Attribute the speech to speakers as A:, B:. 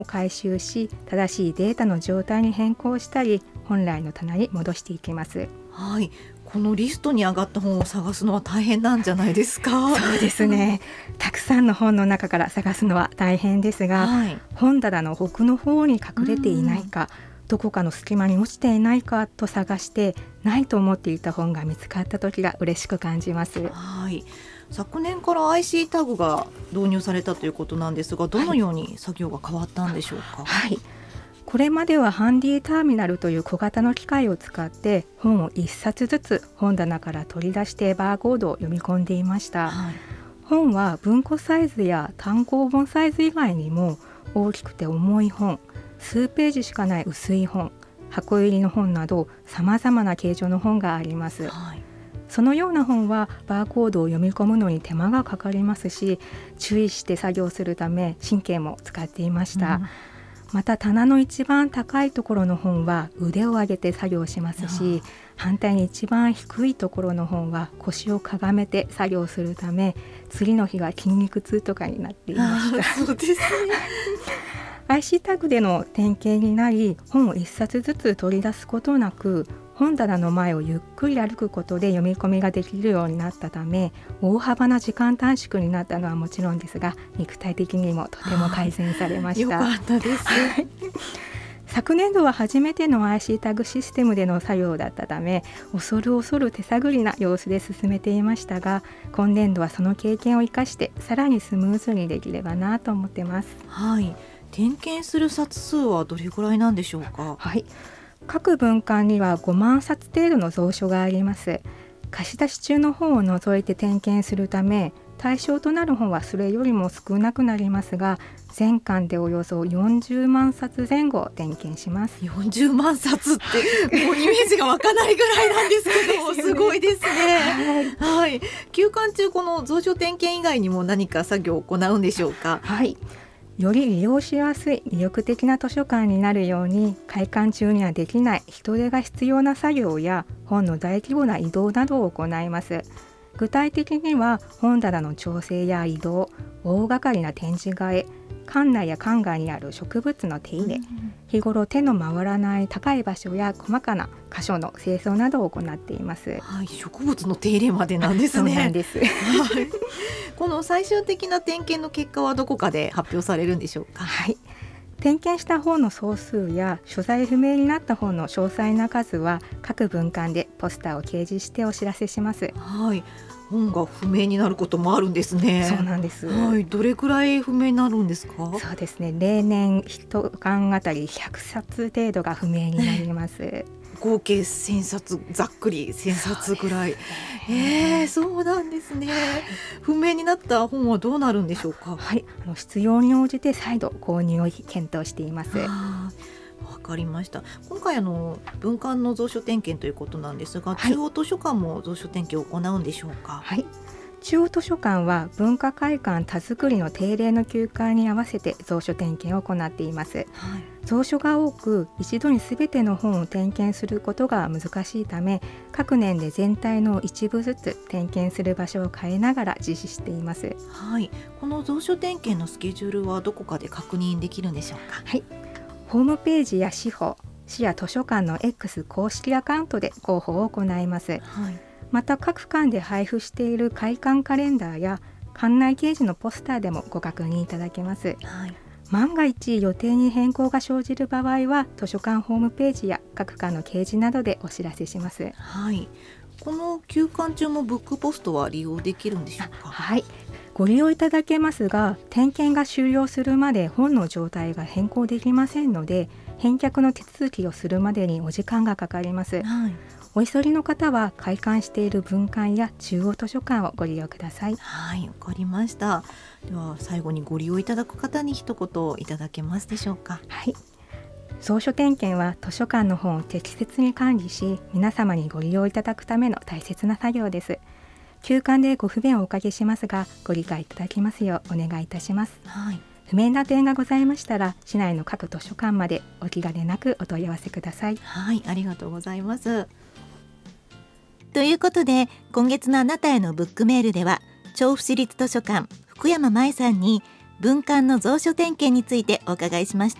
A: 回収し、正しいデータの状態に変更したり、本来の棚に戻していきます。
B: はい、このリストに上がった本を探すのは大変なんじゃないですか？
A: そうですねたくさんの本の中から探すのは大変ですが、
B: はい、
A: 本棚の奥の方に隠れていないか、どこかの隙間に落ちていないかと探して、ないと思っていた本が見つかった時が嬉しく感じます。
B: はい、昨年から IC タグが導入されたということなんですが、どのように作業が変わったんでしょうか？
A: はい、これまではハンディターミナルという小型の機械を使って本を1冊ずつ本棚から取り出してバーコードを読み込んでいました。
B: はい、
A: 本は文庫サイズや単行本サイズ以外にも、大きくて重い本、数ページしかない薄い本、箱入りの本など様々な形状の本があります。
B: はい、
A: そのような本はバーコードを読み込むのに手間がかかりますし、注意して作業するため神経も使っていました。また棚の一番高いところの本は腕を上げて作業しますし、反対に一番低いところの本は腰をかがめて作業するため、次の日が筋肉痛とかになっていました。
B: そうですね
A: IC タグでの点検になり、本を1冊ずつ取り出すことなく、本棚の前をゆっくり歩くことで読み込みができるようになったため、大幅な時間短縮になったのはもちろんですが、肉体的にもとても改善されました。
B: よかったです
A: 昨年度は初めての IC タグシステムでの作業だったため、恐る手探りな様子で進めていましたが、今年度はその経験を生かしてさらにスムーズにできればなと思ってます。
B: はい、点検する冊数はどれぐらいなんでしょうか？
A: はい、各文館には5万冊程度の蔵書があります。貸し出し中の本を除いて点検するため、対象となる本はそれよりも少なくなりますが、全館でおよそ40万冊前後点検します。
B: 40万冊ってもうイメージが湧かないぐらいなんですけどすごいですね。はい、休館中この蔵書点検以外にも何か作業を行うんでしょうか？
A: はい、より利用しやすい魅力的な図書館になるように、開館中にはできない人手が必要な作業や本の大規模な移動などを行います。具体的には本棚の調整や移動、大掛かりな展示替え、館内や館外にある植物の手入れ、日頃手の回らない高い場所や細かな箇所の清掃などを行っています。
B: はい、植物の手入れまでなんですね。
A: そうなんです、
B: はい、この最終的な点検の結果はどこかで発表されるんでしょうか？
A: はい、点検した本の総数や所在不明になった本の詳細な数は各文館でポスターを掲示してお知らせします。
B: はい、本が不明になることもあるんですね。
A: そうなんです、
B: はい、どれくらい不明になるんですか？
A: そうですね、例年一巻あたり100冊程度が不明になります
B: 合計1000冊、ざっくり1000冊ぐらい。そうなんですね。不明になった本はどうなるんでしょうか？
A: はい、必要に応じて再度購入を検討しています。
B: わかりました。今回文館の蔵書点検ということなんですが、
A: はい、
B: 中央図書館も蔵書点検を行うんでしょうか？
A: はい、中央図書館は文化会館田作りの定例の休館に合わせて蔵書点検を行っています。
B: はい、
A: 蔵書が多く、一度に全ての本を点検することが難しいため、各年で全体の一部ずつ点検する場所を変えながら実施しています。
B: はい、この蔵書点検のスケジュールはどこかで確認できるんでしょうか？
A: はい、ホームページや市や図書館の X 公式アカウントで広報を行います。
B: はい、
A: また各館で配布している開館カレンダーや館内掲示のポスターでもご確認いただけます。
B: はい、
A: 万が一予定に変更が生じる場合は、図書館ホームページや各館の掲示などでお知らせします。
B: はい、この休館中もブックポストは利用できるんでしょうか？
A: はい、ご利用いただけますが、点検が終了するまで本の状態が変更できませんので、返却の手続きをするまでにお時間がかかります。
B: はい、
A: お急ぎの方は開館している文館や中央図書館をご利用ください。
B: はい、わかりました。では最後にご利用いただく方に一言いただけますでしょうか？
A: はい、蔵書点検は図書館の本を適切に管理し、皆様にご利用いただくための大切な作業です。休館でご不便をおかけしますが、ご理解いただきますようお願いいたします。
B: はい、
A: 不明な点がございましたら、市内の各図書館までお気兼ねなくお問い合わせください。
B: はい、ありがとうございます。ということで、今月のあなたへのブックメールでは、調布市立図書館福山舞さんに文館の蔵書点検についてお伺いしました。